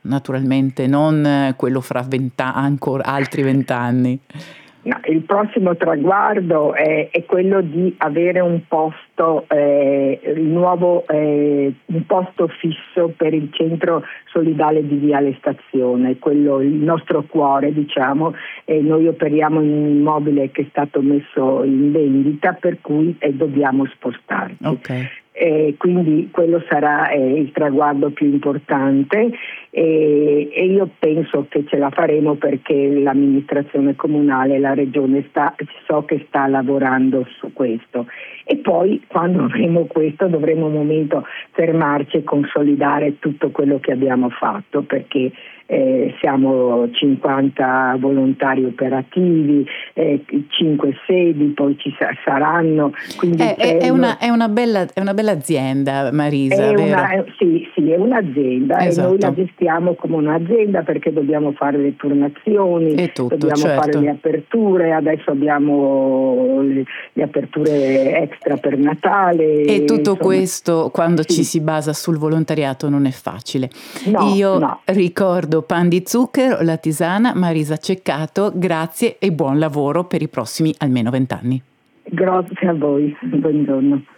naturalmente, non quello fra ancora altri 20 anni. No, il prossimo traguardo è quello di avere un posto nuovo, un posto fisso per il centro solidale di Viale Stazione, quello il nostro cuore, diciamo. Noi operiamo in un immobile che è stato messo in vendita, per cui dobbiamo spostarci. Okay. Quindi quello sarà il traguardo più importante e io penso che ce la faremo, perché l'amministrazione comunale, la regione so che sta lavorando su questo, e poi quando avremo questo dovremo un momento fermarci e consolidare tutto quello che abbiamo fatto, perché siamo 50 volontari operativi, 5 sedi, poi ci saranno. Quindi è una bella azienda, Marisa, vero? Sì, è un'azienda, esatto. E noi la gestiamo come un'azienda, perché dobbiamo fare le turnazioni, e tutto, dobbiamo certo. fare le aperture, adesso abbiamo le aperture extra per Natale. E tutto insomma, questo, quando sì. ci si basa sul volontariato, non è facile. No, Io ricordo Pan di zucchero, la tisana, Marisa Ceccato, grazie e buon lavoro per i prossimi almeno 20 anni. Grazie a voi, buongiorno.